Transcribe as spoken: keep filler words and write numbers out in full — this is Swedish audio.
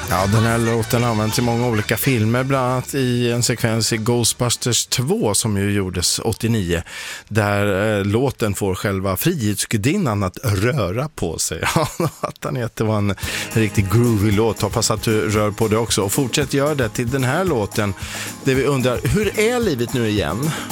Ja, den här låten används i många olika filmer, bland annat i en sekvens i Ghostbusters två som ju gjordes åttionio, där eh, låten får själva Frihetsgudinnan att röra på sig. Ja, att den heter var en riktigt groovy låt. Hoppas att du rör på det också. Och fortsätt göra det till den här låten, där vi undrar, hur är livet nu igen?